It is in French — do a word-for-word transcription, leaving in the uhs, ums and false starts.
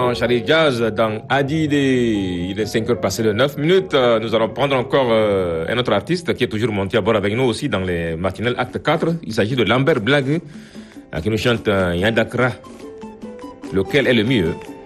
l'instant Charlie Jazz dans Adidé. Il est cinq heures passées de neuf minutes. Nous allons prendre encore euh, un autre artiste qui est toujours monté à bord avec nous aussi dans les matinales Acte quatre. Il s'agit de Lambert Blague euh, qui nous chante euh, Yandakra. Lequel est le mieux?